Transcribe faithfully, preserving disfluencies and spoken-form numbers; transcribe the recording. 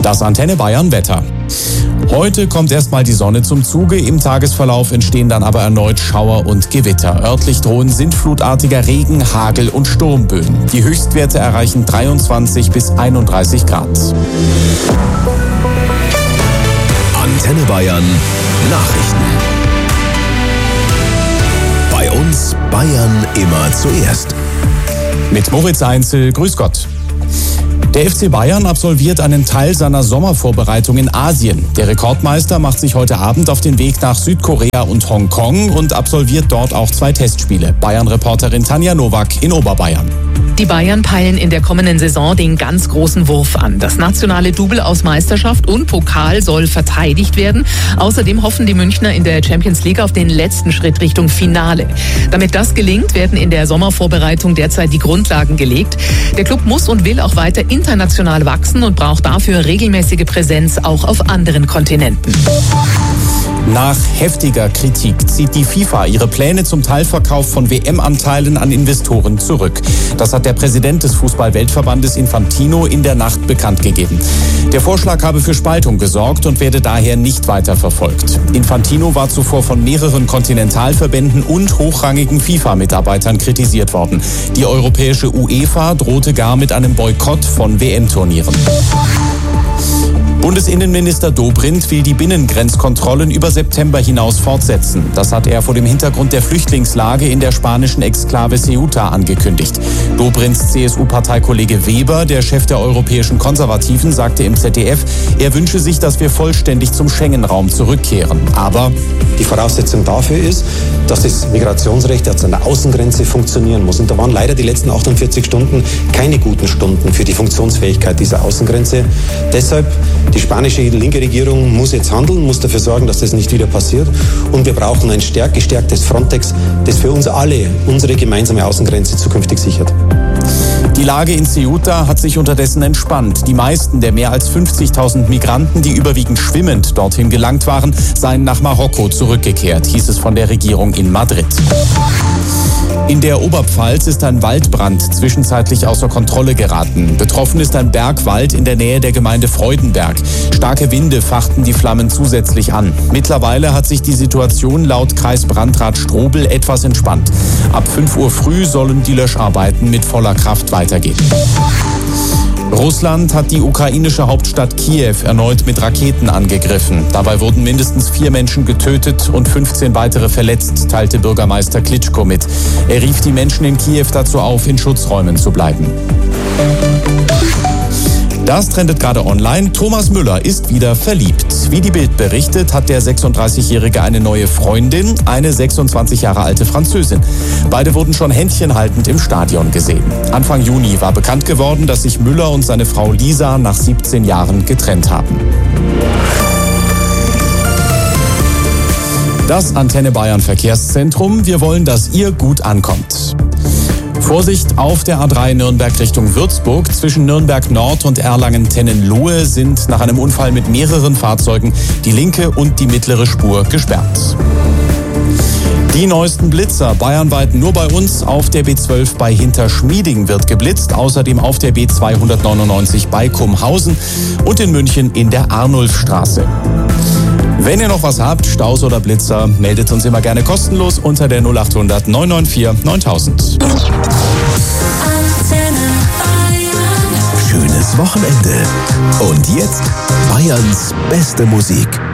Das Antenne Bayern Wetter. Heute kommt erstmal die Sonne zum Zuge, im Tagesverlauf entstehen dann aber erneut Schauer und Gewitter. Örtlich drohen sintflutartiger Regen, Hagel und Sturmböen. Die Höchstwerte erreichen dreiundzwanzig bis einunddreißig Grad. Antenne Bayern Nachrichten. Bei uns Bayern immer zuerst. Mit Moritz Einzel, grüß Gott. Der F C Bayern absolviert einen Teil seiner Sommervorbereitung in Asien. Der Rekordmeister macht sich heute Abend auf den Weg nach Südkorea und Hongkong und absolviert dort auch zwei Testspiele. Bayern-Reporterin Tanja Nowak in Oberbayern. Die Bayern peilen in der kommenden Saison den ganz großen Wurf an. Das nationale Double aus Meisterschaft und Pokal soll verteidigt werden. Außerdem hoffen die Münchner in der Champions League auf den letzten Schritt Richtung Finale. Damit das gelingt, werden in der Sommervorbereitung derzeit die Grundlagen gelegt. Der Club muss und will auch weiter international wachsen und braucht dafür regelmäßige Präsenz auch auf anderen Kontinenten. Nach heftiger Kritik zieht die FIFA ihre Pläne zum Teilverkauf von W M-Anteilen an Investoren zurück. Das hat der Präsident des Fußball-Weltverbandes Infantino in der Nacht bekannt gegeben. Der Vorschlag habe für Spaltung gesorgt und werde daher nicht weiter verfolgt. Infantino war zuvor von mehreren Kontinentalverbänden und hochrangigen FIFA-Mitarbeitern kritisiert worden. Die europäische UEFA drohte gar mit einem Boykott von W M-Turnieren. Bundesinnenminister Dobrindt will die Binnengrenzkontrollen über September hinaus fortsetzen. Das hat er vor dem Hintergrund der Flüchtlingslage in der spanischen Exklave Ceuta angekündigt. Dobrindts C S U-Parteikollege Weber, der Chef der europäischen Konservativen, sagte im Z D F, er wünsche sich, dass wir vollständig zum Schengen-Raum zurückkehren. Aber die Voraussetzung dafür ist, dass das Migrationsrecht jetzt an der Außengrenze funktionieren muss. Und da waren leider die letzten achtundvierzig Stunden keine guten Stunden für die Funktionsfähigkeit dieser Außengrenze. Deshalb die spanische linke Regierung muss jetzt handeln, muss dafür sorgen, dass das nicht wieder passiert. Und wir brauchen ein stark gestärktes Frontex, das für uns alle unsere gemeinsame Außengrenze zukünftig sichert. Die Lage in Ceuta hat sich unterdessen entspannt. Die meisten der mehr als fünfzigtausend Migranten, die überwiegend schwimmend dorthin gelangt waren, seien nach Marokko zurückgekehrt, hieß es von der Regierung in Madrid. In der Oberpfalz ist ein Waldbrand zwischenzeitlich außer Kontrolle geraten. Betroffen ist ein Bergwald in der Nähe der Gemeinde Freudenberg. Starke Winde fachten die Flammen zusätzlich an. Mittlerweile hat sich die Situation laut Kreisbrandrat Strobel etwas entspannt. Ab fünf Uhr früh sollen die Löscharbeiten mit voller Kraft weitergehen. Russland hat die ukrainische Hauptstadt Kiew erneut mit Raketen angegriffen. Dabei wurden mindestens vier Menschen getötet und fünfzehn weitere verletzt, teilte Bürgermeister Klitschko mit. Er rief die Menschen in Kiew dazu auf, in Schutzräumen zu bleiben. Das trendet gerade online. Thomas Müller ist wieder verliebt. Wie die Bild berichtet, hat der sechsunddreißigjährige eine neue Freundin, eine sechsundzwanzig Jahre alte Französin. Beide wurden schon händchenhaltend im Stadion gesehen. Anfang Juni war bekannt geworden, dass sich Müller und seine Frau Lisa nach siebzehn Jahren getrennt haben. Das Antenne Bayern Verkehrszentrum. Wir wollen, dass ihr gut ankommt. Vorsicht auf der A drei Nürnberg Richtung Würzburg. Zwischen Nürnberg Nord und Erlangen-Tennenlohe sind nach einem Unfall mit mehreren Fahrzeugen die linke und die mittlere Spur gesperrt. Die neuesten Blitzer bayernweit nur bei uns. Auf der B zwölf bei Hinterschmieding wird geblitzt. Außerdem auf der B zweihundertneunundneunzig bei Kumhausen und in München in der Arnulfstraße. Wenn ihr noch was habt, Staus oder Blitzer, meldet uns immer gerne kostenlos unter der null achthundert neun neun vier neuntausend. Schönes Wochenende. Und jetzt Bayerns beste Musik.